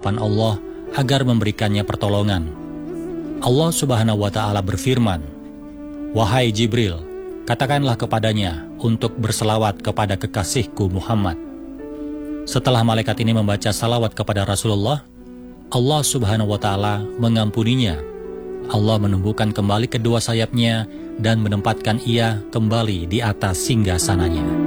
hadapan Allah agar memberikannya pertolongan. Allah Subhanahu wa Ta'ala berfirman, "Wahai Jibril, katakanlah kepadanya untuk berselawat kepada kekasihku Muhammad." Setelah malaikat ini membaca salawat kepada Rasulullah, Allah Subhanahu wa Ta'ala mengampuninya. Allah menumbuhkan kembali kedua sayapnya dan menempatkan ia kembali di atas singgasananya.